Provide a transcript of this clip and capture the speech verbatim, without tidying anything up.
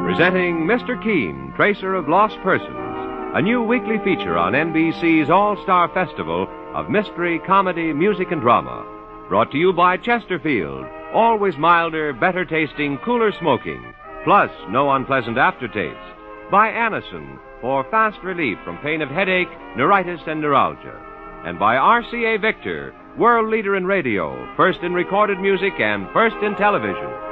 presenting Mister Keene, Tracer of Lost Persons, a new weekly feature on N B C's All-Star Festival of Mystery, Comedy, Music, and Drama. Brought to you by Chesterfield, always milder, better tasting, cooler smoking, plus no unpleasant aftertaste. By Anacin, for fast relief from pain of headache, neuritis, and neuralgia. And by R C A Victor, world leader in radio, first in recorded music and first in television.